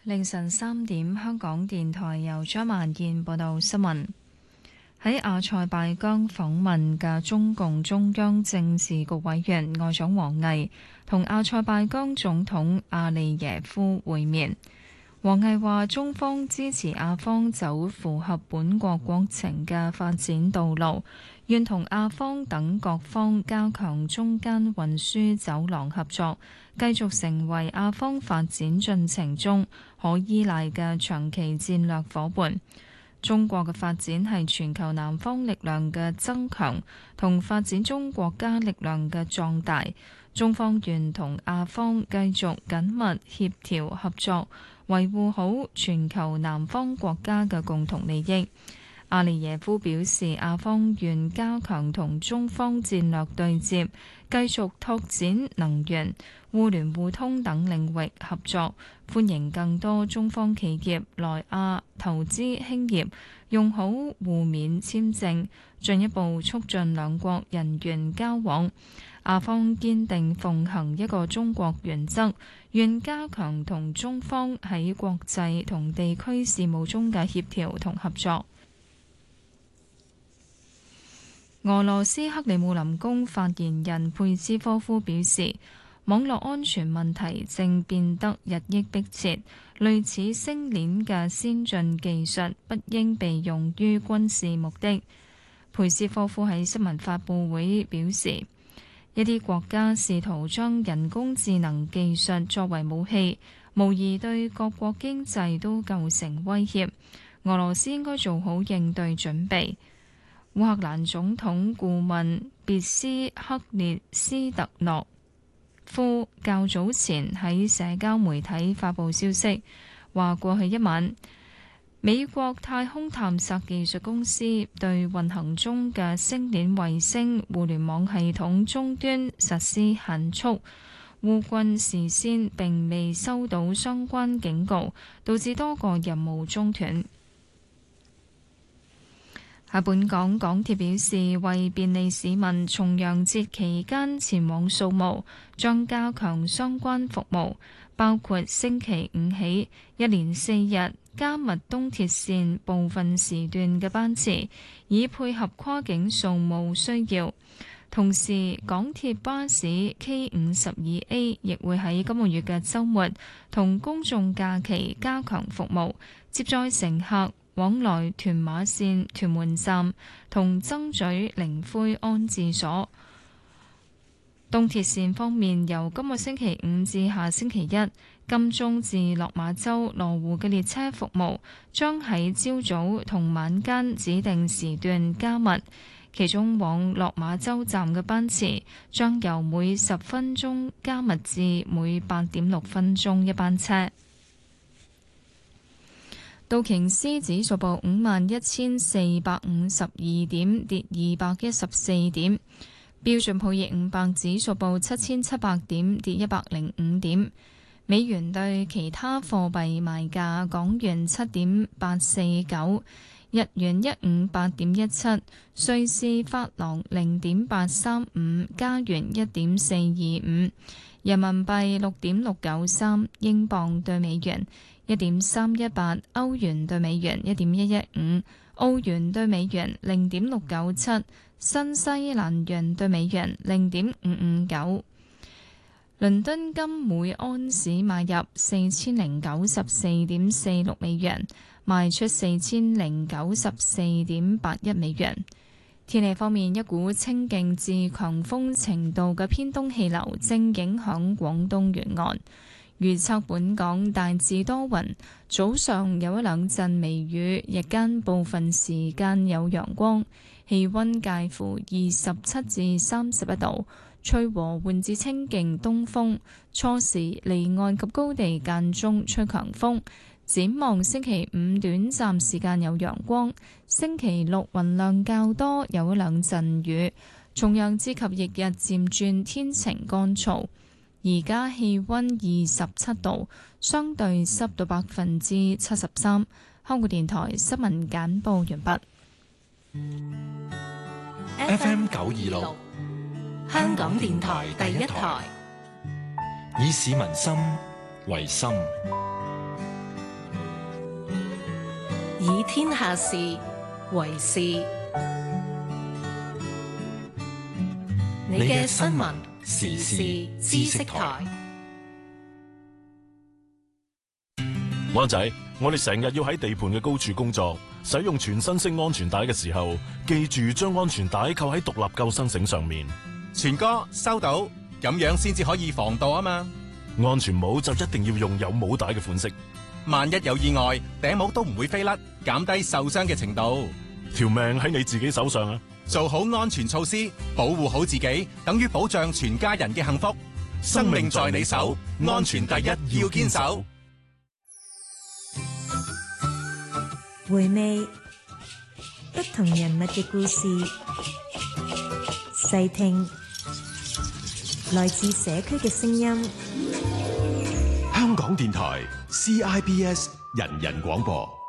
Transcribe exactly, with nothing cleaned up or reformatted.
凌晨三點，香港電台由張萬燕報道新聞。喺阿塞拜疆訪問嘅中共中央政治局委員外長王毅同阿塞拜疆總統阿利耶夫會面。王毅話：中方支持阿方走符合本國國情嘅發展道路，願同阿方等各方加強中間運輸走廊合作，繼續成為阿方發展進程中可依賴嘅長期戰略夥伴。中國嘅發展係全球南方力量嘅增強同發展中國家力量嘅壯大。中方願同阿方繼續緊密協調合作，維護好全球南方國家嘅共同利益。阿利耶夫表示，阿方願加強同中方戰略對接，繼續拓展能源、互聯互通等領域合作，歡迎更多中方企業來亞投資興業，用好互免簽證，進一步促進兩國人員交往。阿方堅定奉行一個中國原則，願加強同中方喺國際同地區事務中嘅協調同合作。俄羅斯克里姆林宮發言人佩斯科夫表示，網絡安全問題正變得日益迫切，類似星鏈嘅先進技術不應被用於軍事目的。佩斯科夫喺新聞發佈會表示，一啲國家試圖將人工智能技術作為武器，無疑對各國經濟都構成威脅。俄羅斯應該做好應對準備。烏克蘭總統顧問別斯克列斯特諾夫較早前喺社交媒體發布消息，話過去一晚，美國太空探索技術公司對運行中嘅星鏈衛星互聯網系統終端實施限速。烏軍事先並未收到相關警告，導致多個任務中斷。喺本港，港鐵表示，為便利市民重陽節期間前往掃墓，將加強相關服務，包括星期五起一連四日加密東鐵線部分時段嘅班次，以配合跨境掃墓需要。同時，港鐵巴士 K 五十二 A 亦會喺今個月嘅週末同公眾假期加強服務，接載乘客往來屯馬線屯門站同曾咀靈灰安置所。東鐵線方面，由今個星期五至下星期一，金鐘至落馬洲羅湖嘅列車服務將喺朝早同晚間指定時段加密，其中往落馬洲站嘅班次將由每十分鐘加密至每八點六分鐘一班車。道瓊斯指數報五萬一千四百五十二點，跌二百一十四點。標準普爾五百指數報七千七百點，跌一百零五點。美元對其他貨幣賣價：港元七點八四九，日元一五八點一七，瑞士法郎零點八三五，加元一點四二五，人民幣六點六九三，英鎊對美元一點三一八，歐元對美元一點一一五，澳元對美元零點六九七，新西蘭元對美元零點五五九。倫敦金每安士買入四千零九十四點四六美元，賣出四千零九十四點八一美元。天氣方面，一股清勁至強風程度嘅偏東氣流正影響廣東沿岸。預測本港大致多雲，早上有一兩陣微雨，日間部分時間有陽光，氣溫介乎二十七至三十一度，吹和緩至清勁東風，初時離岸及高地間中吹強風。展望星期五短暫時間有陽光，星期六雲量較多，有一兩陣雨，重陽節及翌日漸轉天晴乾燥。而家氣溫二十七度，相對濕度百分之七十三。香港電台新聞簡報完畢。 F M 九二六，香港電台第一台，以市民心為心， 以天下事為事。你嘅新聞時事知識台。 灣仔，我哋成日要喺地盤嘅高處工作，使用全身式安全帶嘅時候，記住將安全帶扣喺獨立救生繩上面。 全哥收到，咁樣先至可以防盜啊嘛。 安全帽就一定要用有帽帶嘅款式， 萬一有意外，頂帽都唔會飛甩，減低受傷嘅程度。 條命喺你自己手上啊！ 做好安全措施，保護好自己，等於保障全家人嘅幸福。生命在你手，安全第一，要堅守。 回味不同人物嘅故事，細聽來自社區嘅聲音。 香港電台 C I B S 人人廣播。